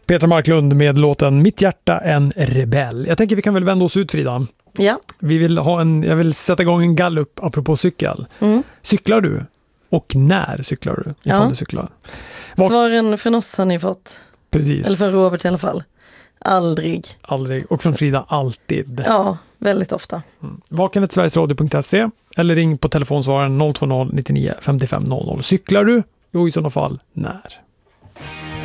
Petra Marklund med låten Mitt hjärta en rebell. Jag tänker vi kan väl vända oss ut, Frida. Ja. Jag vill sätta igång en gallup apropå cykel. Cyklar du? Och när cyklar du? Ifall du cyklar. Svaren från oss har ni fått. Precis. Eller från Robert i alla fall. Aldrig. Och från Frida alltid. Ja, väldigt ofta. Vakenhetsverigesradio.se eller ring på telefonsvararen 020 99 55 00. Cyklar du? Jo, i sådana fall när?